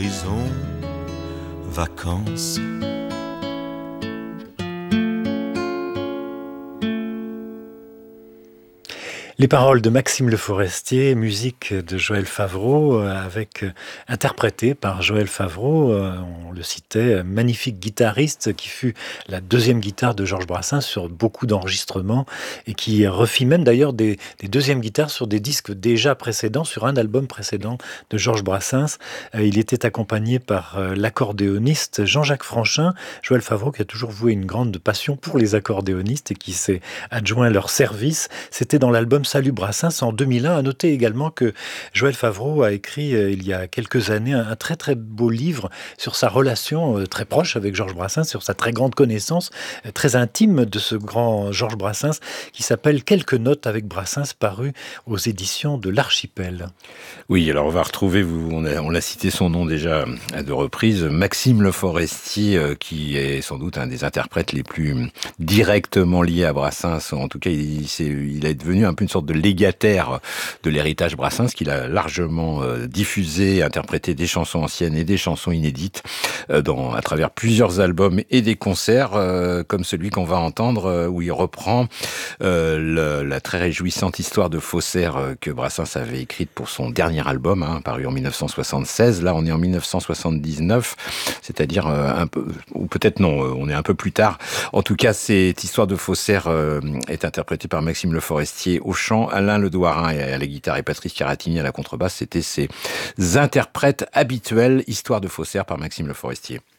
l'horizon, vacances. Les paroles de Maxime Le Forestier, musique de Joël Favreau, interprétée par Joël Favreau, on le citait, magnifique guitariste qui fut la deuxième guitare de Georges Brassens sur beaucoup d'enregistrements et qui refit même d'ailleurs des deuxièmes guitares sur des disques déjà précédents, sur un album précédent de Georges Brassens. Il était accompagné par l'accordéoniste Jean-Jacques Franchin. Joël Favreau qui a toujours voué une grande passion pour les accordéonistes et qui s'est adjoint leur service. C'était dans l'album Salut Brassens en 2001. À noter également que Joël Favreau a écrit il y a quelques années un très très beau livre sur sa relation très proche avec Georges Brassens, sur sa très grande connaissance très intime de ce grand Georges Brassens qui s'appelle Quelques notes avec Brassens, paru aux éditions de l'Archipel. Oui, alors on va retrouver, on l'a cité son nom déjà à deux reprises, Maxime Le Forestier, qui est sans doute un des interprètes les plus directement liés à Brassens. En tout cas, il est devenu un peu une sorte de légataire de l'héritage Brassens, qu'il a largement diffusé, interprété des chansons anciennes et des chansons inédites à travers plusieurs albums et des concerts, comme celui qu'on va entendre, où il reprend la très réjouissante histoire de faussaire que Brassens avait écrite pour son dernier album, paru en 1976. Là, on est en 1979, c'est-à-dire un peu, ou peut-être non, on est un peu plus tard. En tout cas, cette histoire de faussaire est interprétée par Maxime Le Forestier au chant, Alain Ledouarin à la guitare et Patrice Caratini à la contrebasse. C'était ses interprètes habituels. Histoire de faussaire par Maxime Le Forestier.